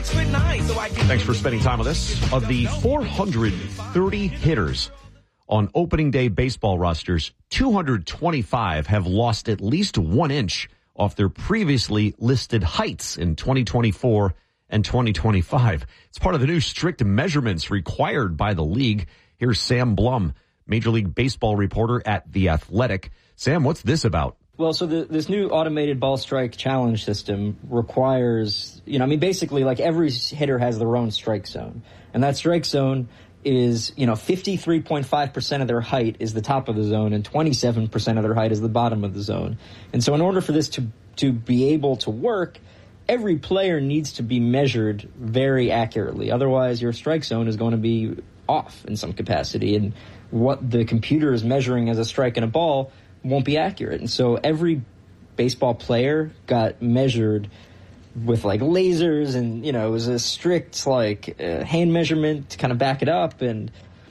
6'9", so I can... Thanks for spending time with us. Of the 430 hitters on opening day baseball rosters, 225 have lost at least 1 inch off their previously listed heights in 2024 and 2025. It's part of the new strict measurements required by the league. Here's Sam Blum, Major League Baseball reporter at The Athletic. Sam, what's this about? Well, so this new automated ball strike challenge system requires, basically like every hitter has their own strike zone. And that strike zone is, 53.5% of their height is the top of the zone and 27% of their height is the bottom of the zone. And so in order for this to be able to work, every player needs to be measured very accurately. Otherwise, your strike zone is going to be off in some capacity. And what the computer is measuring as a strike and a ball won't be accurate. And so every baseball player got measured with like lasers and, it was a strict hand measurement to kind of back it up. And,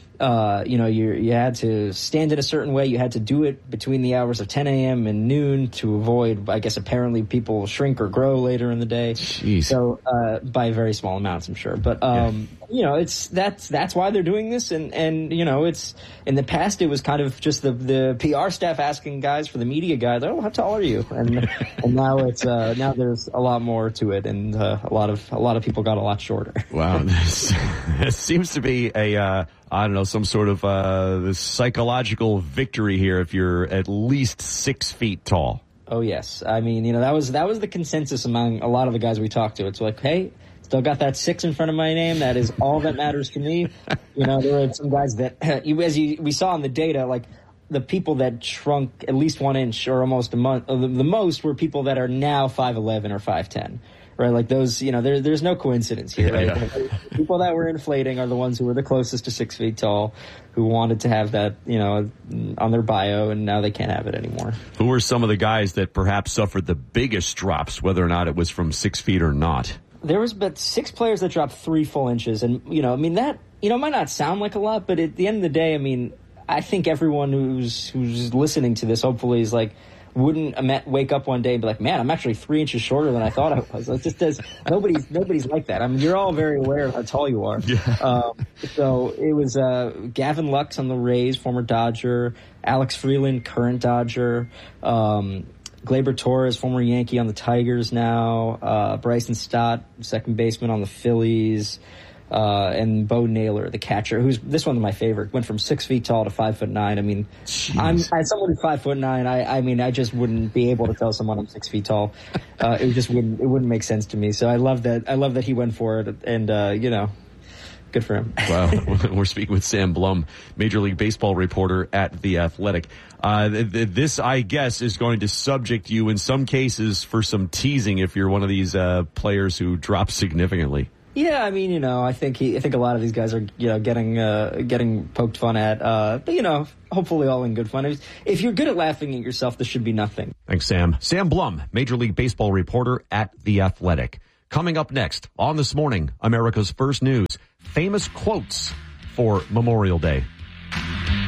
you had to stand in a certain way. You had to do it between the hours of 10 a.m. and noon to avoid, I guess, apparently people shrink or grow later in the day. Jeez. So, by very small amounts, I'm sure. But, that's why they're doing this. And, it's, in the past, it was kind of just the PR staff asking guys for the media guys, oh, how tall are you? And now it's, now there's a lot more to it. And, a lot of people got a lot shorter. Wow. This seems to be some sort of psychological victory here if you're at least 6 feet tall. Oh, yes. I mean, that was the consensus among a lot of the guys we talked to. It's like, hey, still got that 6 in front of my name. That is all that matters to me. There were some guys that, we saw in the data, like the people that shrunk at least 1 inch or almost a month, the most were people that are now 5'11" or 5'10". Right, like those, there's no coincidence here. Right? Yeah. The people that were inflating are the ones who were the closest to 6 feet tall, who wanted to have that, on their bio, and now they can't have it anymore. Who were some of the guys that perhaps suffered the biggest drops, whether or not it was from 6 feet or not? There was but 6 players that dropped 3 full inches, and that might not sound like a lot, but at the end of the day, I think everyone who's listening to this hopefully is like, wouldn't wake up one day and be like, man, I'm actually 3 inches shorter than I thought I was. It just does. Nobody's like that. You're all very aware of how tall you are. Yeah. So it was Gavin Lux on the Rays, former Dodger, Alex Freeland, current Dodger, Gleyber Torres, former Yankee on the Tigers now, Bryson Stott, second baseman on the Phillies, and Bo Naylor, the catcher, this one's my favorite, went from 6 feet tall to 5'9". Jeez. As someone who's 5'9", I just wouldn't be able to tell someone I'm 6 feet tall. It wouldn't make sense to me. So I love that he went for it, and good for him. Wow. We're speaking with Sam Blum, Major League Baseball reporter at The Athletic. This, I guess, is going to subject you in some cases for some teasing if you're one of these players who drop significantly. Yeah, I think a lot of these guys are, getting poked fun at, but hopefully all in good fun. If you're good at laughing at yourself, this should be nothing. Thanks, Sam. Sam Blum, Major League Baseball reporter at The Athletic. Coming up next on This Morning, America's First News, famous quotes for Memorial Day.